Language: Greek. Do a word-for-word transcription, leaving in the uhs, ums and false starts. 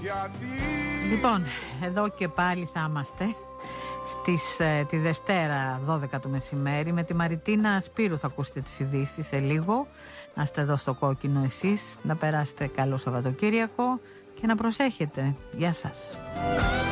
Λοιπόν, εδώ και πάλι θα είμαστε στις, ε, τη Δευτέρα δώδεκα του μεσημέρι με τη Μαριτίνα Σπύρου. Θα ακούσετε τις ειδήσεις σε λίγο. Να είστε εδώ στο κόκκινο εσείς, να περάσετε καλό Σαββατοκύριακο και να προσέχετε. Γεια σας.